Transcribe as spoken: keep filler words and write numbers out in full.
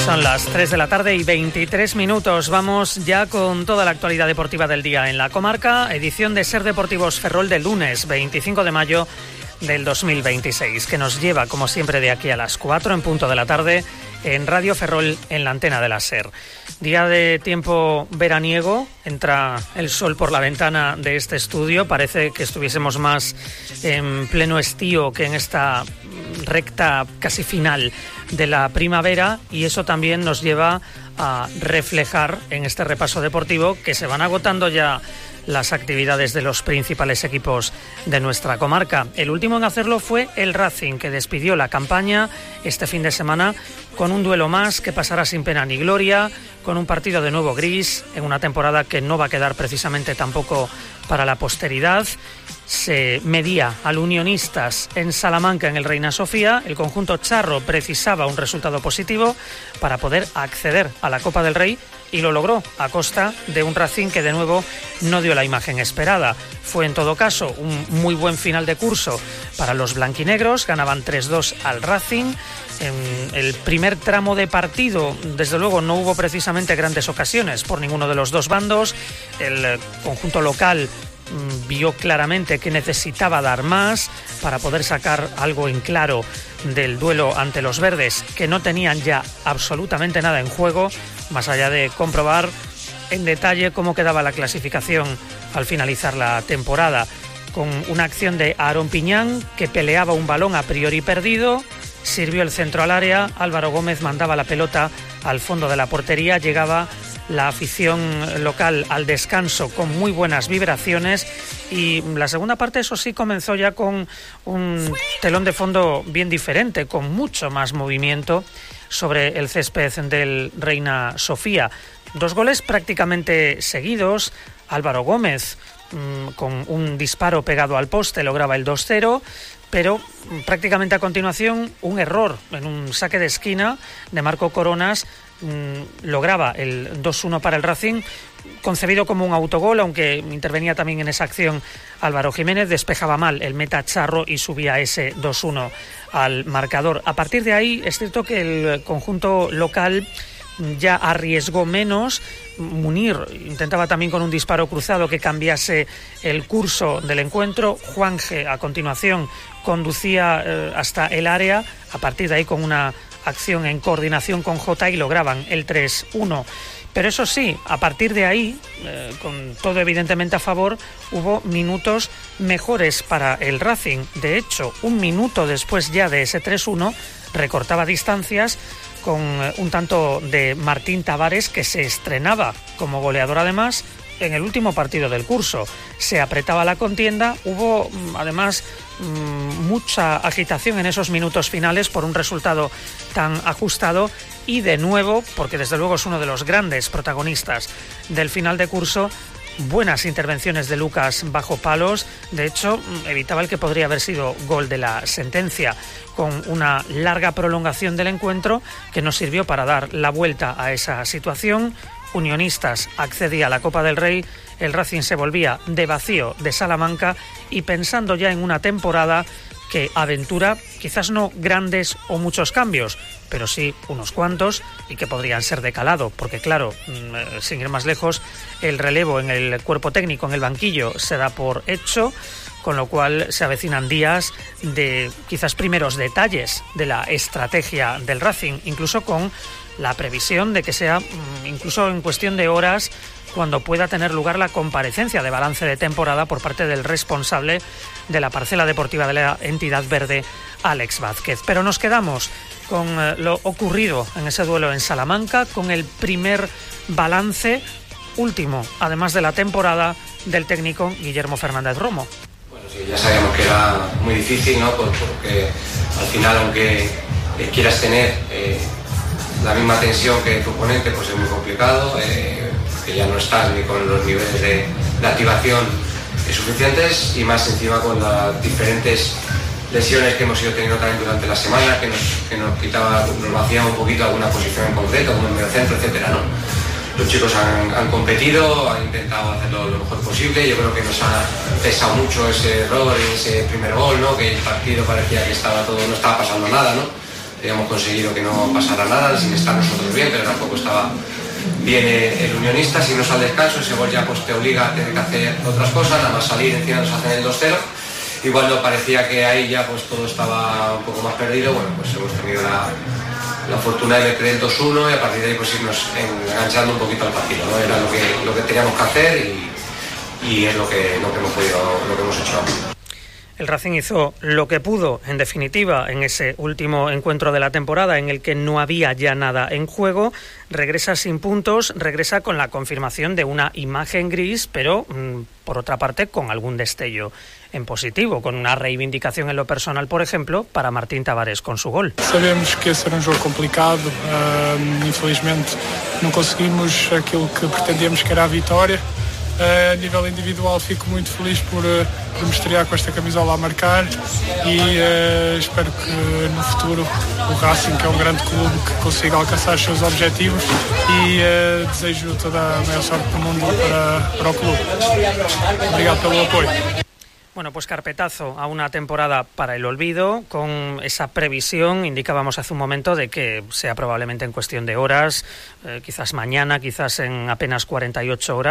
Son las tres de la tarde y veintitrés minutos. Vamos ya con toda la actualidad deportiva del día en la comarca. Edición de Ser Deportivos Ferrol del lunes veinticinco de mayo del dos mil veintiséis, que nos lleva, como siempre, de aquí a las cuatro en punto de la tarde en Radio Ferrol, en la antena de la SER. Día de tiempo veraniego, entra el sol por la ventana de este estudio. Parece que estuviésemos más en pleno estío que en esta recta casi final de la primavera, y eso también nos lleva a reflejar en este repaso deportivo que se van agotando ya las actividades de los principales equipos de nuestra comarca. El último en hacerlo fue el Racing, que despidió la campaña este fin de semana con un duelo más que pasará sin pena ni gloria, con un partido de nuevo gris, en una temporada que no va a quedar precisamente tampoco para la posteridad. Se medía al Unionistas en Salamanca, en el Reina Sofía. El conjunto charro precisaba un resultado positivo para poder acceder a la Copa del Rey, y lo logró a costa de un Racing que de nuevo no dio la imagen esperada. Fue en todo caso un muy buen final de curso para los blanquinegros. Ganaban tres dos al Racing. En el primer tramo de partido, desde luego, no hubo precisamente grandes ocasiones por ninguno de los dos bandos. El conjunto local vio claramente que necesitaba dar más para poder sacar algo en claro del duelo ante los verdes, que no tenían ya absolutamente nada en juego, más allá de comprobar en detalle cómo quedaba la clasificación al finalizar la temporada, con una acción de Aarón Piñán, que peleaba un balón a priori perdido, sirvió el centro al área, Álvaro Gómez mandaba la pelota al fondo de la portería, llegaba la afición local al descanso con muy buenas vibraciones, y la segunda parte, eso sí, comenzó ya con un telón de fondo bien diferente, con mucho más movimiento sobre el césped del Reina Sofía. Dos goles prácticamente seguidos. Álvaro Gómez, mmm, con un disparo pegado al poste, lograba el dos cero, pero prácticamente a continuación un error en un saque de esquina de Marco Coronas mmm, lograba el dos uno para el Racing, concebido como un autogol, aunque intervenía también en esa acción Álvaro Jiménez. Despejaba mal el meta charro y subía ese dos uno al marcador. A partir de ahí es cierto que el conjunto local ya arriesgó menos. Munir intentaba también con un disparo cruzado que cambiase el curso del encuentro. Juanje, a continuación, conducía eh, hasta el área. A partir de ahí, con una acción en coordinación con Jota, y lograban el tres uno. Pero eso sí, a partir de ahí, eh, con todo evidentemente a favor, hubo minutos mejores para el Racing. De hecho, un minuto después ya de ese tres uno, recortaba distancias con un tanto de Martín Tavares, que se estrenaba como goleador además en el último partido del curso. Se apretaba la contienda, hubo además mucha agitación en esos minutos finales por un resultado tan ajustado, y de nuevo, porque desde luego es uno de los grandes protagonistas del final de curso, buenas intervenciones de Lucas bajo palos. De hecho, evitaba el que podría haber sido gol de la sentencia, con una larga prolongación del encuentro que nos sirvió para dar la vuelta a esa situación. Unionistas accedía a la Copa del Rey, el Racing se volvía de vacío de Salamanca, y pensando ya en una temporada que aventura quizás no grandes o muchos cambios, pero sí unos cuantos, y que podrían ser de calado, porque claro, sin ir más lejos, el relevo en el cuerpo técnico, en el banquillo, se da por hecho, con lo cual se avecinan días de quizás primeros detalles de la estrategia del Racing, incluso con la previsión de que sea, incluso en cuestión de horas, cuando pueda tener lugar la comparecencia de balance de temporada por parte del responsable de la parcela deportiva de la entidad verde, Alex Vázquez. Pero nos quedamos con eh, lo ocurrido en ese duelo en Salamanca, con el primer balance último, además de la temporada, del técnico Guillermo Fernández Romo. Bueno, sí, ya sabíamos que era muy difícil, ¿no? Porque al final, aunque eh, quieras tener eh, la misma tensión que tu oponente, pues es muy complicado, eh, que ya no estás ni con los niveles de, de activación eh, suficientes, y más encima con las diferentes lesiones que hemos ido teniendo también durante la semana, que nos, que nos quitaba, nos vaciaba un poquito alguna posición en concreto, como el mediocentro, etcétera, ¿no? Los chicos han, han competido, han intentado hacerlo lo mejor posible. Yo creo que nos ha pesado mucho ese error, ese primer gol, ¿no? Que el partido parecía que estaba todo, no estaba pasando nada, ¿no? habíamos conseguido que no pasara nada sin estar nosotros bien, pero tampoco estaba bien el Unionistas. Si no sale al descanso, ese gol ya pues te obliga a tener que hacer otras cosas, nada más salir encima nos hacen el dos cero y cuando parecía que ahí ya pues todo estaba un poco más perdido, bueno, pues hemos tenido la, la fortuna de meter el dos uno y a partir de ahí pues irnos enganchando un poquito al partido, ¿no? Era lo que, lo que teníamos que hacer y, y es lo que, lo que hemos podido, lo que hemos hecho. El Racing hizo lo que pudo, en definitiva, en ese último encuentro de la temporada en el que no había ya nada en juego. Regresa sin puntos, regresa con la confirmación de una imagen gris, pero mmm, por otra parte con algún destello en positivo, con una reivindicación en lo personal, por ejemplo, para Martín Tavares con su gol. Sabemos que esse era um jogo complicado, uh, infelizmente não conseguimos aquilo que pretendíamos, que era a vitória. Uh, a nível individual fico muito feliz por, uh, por me estrear com esta camisola a marcar e uh, espero que no futuro o Racing, que é um grande clube, que consiga alcançar os seus objetivos e uh, desejo toda a maior sorte do mundo para, para o clube. Obrigado pelo apoio. Bueno, pues carpetazo a una temporada para el olvido, con esa previsión, indicábamos hace un momento, de que sea probablemente en cuestión de horas, eh, quizás mañana, quizás en apenas cuarenta y ocho horas.